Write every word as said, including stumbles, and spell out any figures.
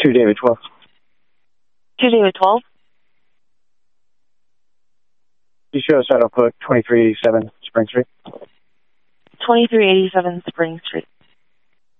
Two David twelve. Two David twelve. You show us how to put twenty-three eighty-seven Spring Street. twenty-three eighty-seven Spring Street.